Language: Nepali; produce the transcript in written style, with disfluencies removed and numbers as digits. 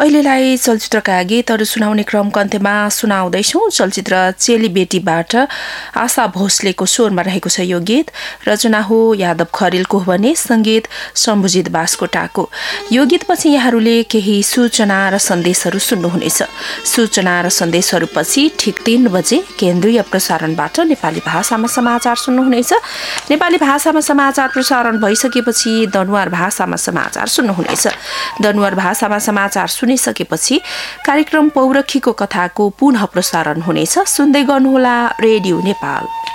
अहिलेलाई चलचित्रका गीतहरू सुनाउने क्रमको अन्त्यमा सुनाउँदैछौँ चलचित्र चेलीबेटीबाट आशा भोसलेको स्वरमा रहेको छ यो गीत। रचना हो यादव खरेलको भने संगीत शम्भुजित बास्कोटाको। यो गीतपछि यहाँहरूले केही सूचना र सन्देशहरू सुन्नुहुनेछ। सूचना र सन्देशहरूपछि ठिक 3 बजे केन्द्रीय प्रसारणबाट नेपाली भाषामा समाचार सुन्नुहुनेछ। नेपाली भाषामा समाचार प्रसारण भइसकेपछि दनुवार भाषामा समाचार सुन्नुहुनेछ। दनुवार भाषामा समाचार सुनिसकेपछि कार्यक्रम पौरखीको कथाको पुनः प्रसारण हुनेछ। सुन्दै गर्नुहोला रेडियो नेपाल।